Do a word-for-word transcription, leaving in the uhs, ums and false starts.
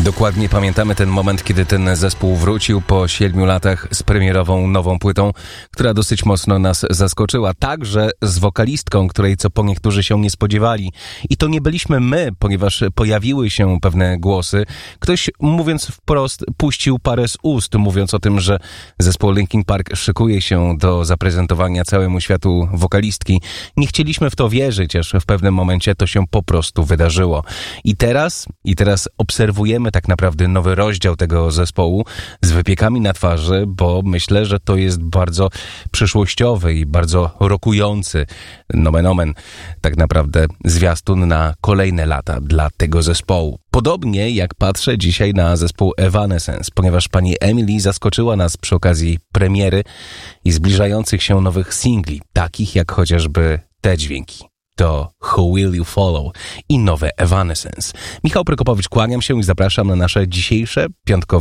Dokładnie pamiętamy ten moment, kiedy ten zespół wrócił po siedmiu latach z premierową nową płytą, która dosyć mocno nas zaskoczyła. Także z wokalistką, której co po niektórzy się nie spodziewali. I to nie byliśmy my, ponieważ pojawiły się pewne głosy. Ktoś, mówiąc wprost, puścił parę z ust, mówiąc o tym, że zespół Linkin Park szykuje się do zaprezentowania całemu światu wokalistki. Nie chcieliśmy w to wierzyć, aż w pewnym momencie to się po prostu wydarzyło. I teraz, i teraz obserwujemy tak naprawdę nowy rozdział tego zespołu z wypiekami na twarzy, bo myślę, że to jest bardzo przyszłościowy i bardzo rokujący nomen omen tak naprawdę zwiastun na kolejne lata dla tego zespołu. Podobnie jak patrzę dzisiaj na zespół Evanescence, ponieważ pani Emily zaskoczyła nas przy okazji premiery i zbliżających się nowych singli, takich jak chociażby te dźwięki. To Who Will You Follow i nowe Evanescence. Michał Prokopowicz, kłaniam się i zapraszam na nasze dzisiejsze piątkowe